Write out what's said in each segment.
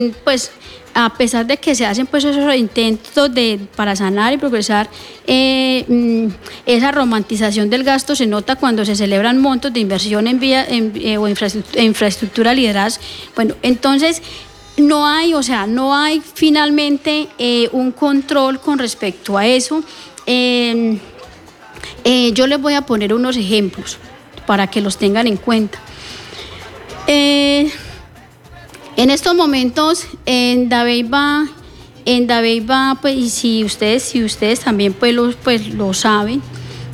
pues a pesar de que se hacen pues esos intentos para sanar y progresar, esa romantización del gasto se nota cuando se celebran montos de inversión o infraestructura lideradas. Bueno, entonces no hay finalmente un control con respecto a eso. Yo les voy a poner unos ejemplos para que los tengan en cuenta. En estos momentos en Dabeiba, pues, y si ustedes también pues lo saben,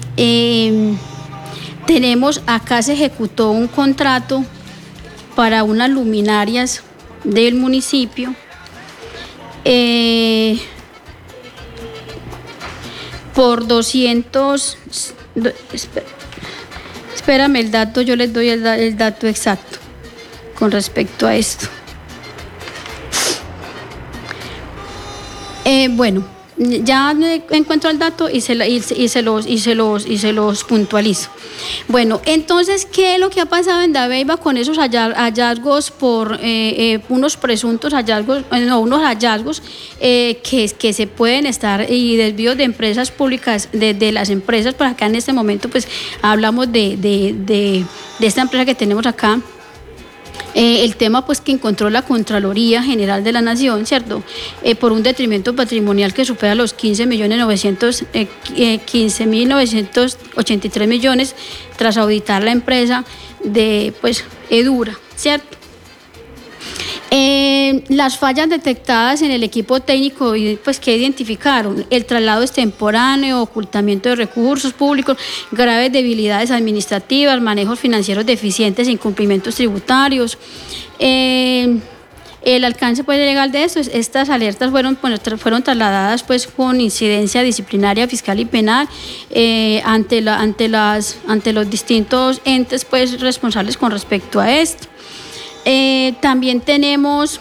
acá se ejecutó un contrato para unas luminarias del municipio, por 200, espérame el dato, yo les doy el dato exacto con respecto a esto. Bueno, ya encuentro el dato y se los puntualizo. Bueno, entonces, ¿qué es lo que ha pasado en Dabeiba con esos hallazgos por unos presuntos hallazgos, unos hallazgos que se pueden estar, y desvíos de empresas públicas, de las empresas? Pues acá en este momento pues hablamos de esta empresa que tenemos acá. El tema pues que encontró la Contraloría General de la Nación, ¿cierto? Por un detrimento patrimonial que supera los 15.983 millones tras auditar la empresa de pues Edura, ¿cierto? Las fallas detectadas en el equipo técnico pues que identificaron: el traslado extemporáneo, ocultamiento de recursos públicos, graves debilidades administrativas, manejos financieros deficientes e incumplimientos tributarios. El alcance pues legal de esto, estas alertas fueron trasladadas pues con incidencia disciplinaria, fiscal y penal ante los distintos entes pues responsables con respecto a esto. También tenemos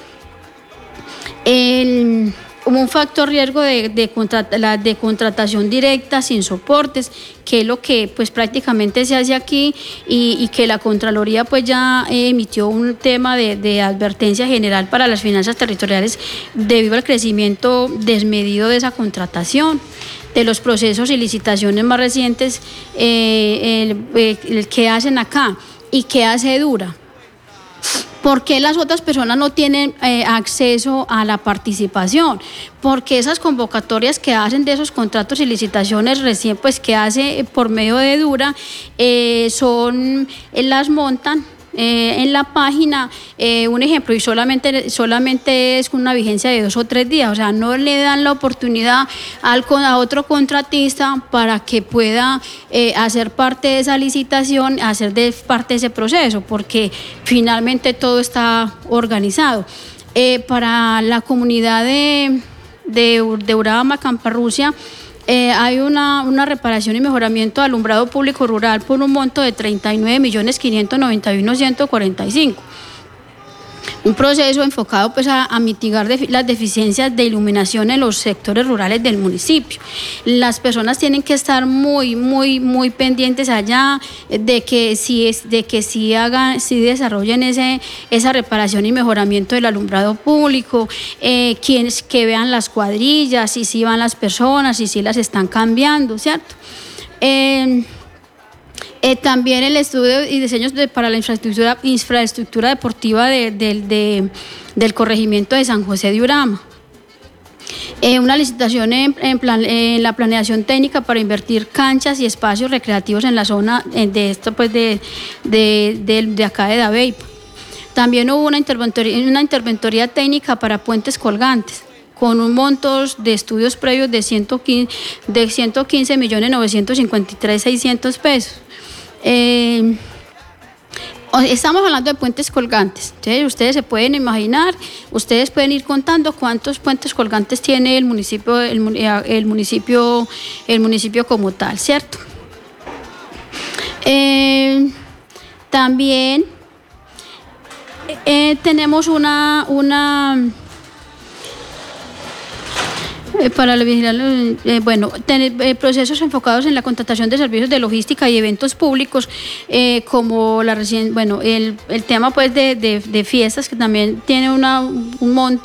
un factor riesgo de contratación directa sin soportes, que es lo que pues prácticamente se hace aquí, y que la Contraloría pues ya emitió un tema de advertencia general para las finanzas territoriales debido al crecimiento desmedido de esa contratación. De los procesos y licitaciones más recientes, el que hacen acá y que hace Edura. ¿Por qué las otras personas no tienen acceso a la participación? Porque esas convocatorias que hacen de esos contratos y licitaciones recién, pues que hace por medio de Edura, las montan en la página, un ejemplo, y solamente es con una vigencia de 2 o 3 días, o sea, no le dan la oportunidad a otro contratista para que pueda hacer parte de esa licitación, hacer parte de ese proceso, porque finalmente todo está organizado. Para la comunidad de Urabá, Camparrusia, hay una reparación y mejoramiento de alumbrado público rural por un monto de 39.591.145. Un proceso enfocado pues a mitigar las deficiencias de iluminación en los sectores rurales del municipio. Las personas tienen que estar muy pendientes allá de que sí desarrollen esa reparación y mejoramiento del alumbrado público, quienes que vean las cuadrillas, y si van las personas y si las están cambiando, ¿cierto? También el estudio y diseños para la infraestructura deportiva del corregimiento de San José de Urama. Una licitación en la planeación técnica para invertir canchas y espacios recreativos en la zona de acá de Dabeiba. También hubo una interventoría técnica para puentes colgantes, con un monto de estudios previos de 115.953.600 pesos. Estamos hablando de puentes colgantes. Entonces, ustedes se pueden imaginar, ustedes pueden ir contando cuántos puentes colgantes tiene el municipio como tal, ¿cierto? También tenemos Para vigilar, bueno, tener procesos enfocados en la contratación de servicios de logística y eventos públicos, como el tema pues de fiestas, que también tiene un monto